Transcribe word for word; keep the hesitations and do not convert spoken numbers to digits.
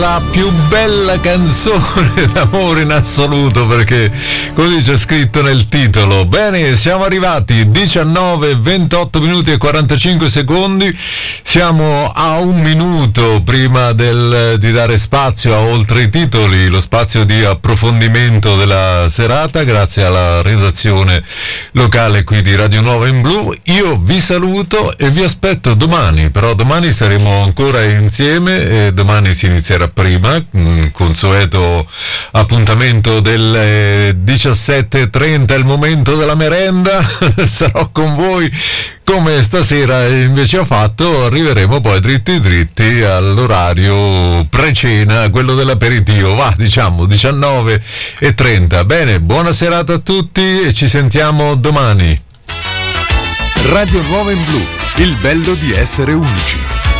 La più bella canzone d'amore in assoluto, perché così c'è scritto nel titolo. Bene, siamo arrivati diciannove, ventotto minuti e quarantacinque secondi. Siamo a un minuto prima del, di dare spazio a Oltre i titoli, lo spazio di approfondimento della serata, grazie alla redazione locale qui di Radio Nuova in Blu. Io vi saluto e vi aspetto domani, però domani saremo ancora insieme e domani si inizierà prima, consueto appuntamento del diciassette e trenta, il momento della merenda. Sarò con voi come stasera invece ho fatto, arriveremo poi dritti dritti all'orario pre-cena, quello dell'aperitivo, va, diciamo diciannove e trenta. Bene, buona serata a tutti e ci sentiamo domani. Radio Nuova in Blu, il bello di essere unici.